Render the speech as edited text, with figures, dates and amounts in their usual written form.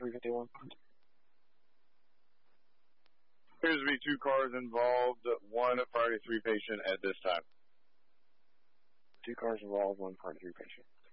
351. Appears to be 2 cars involved, 1 priority 3 patient at this time. 2 cars involved, 1 priority 3 patient.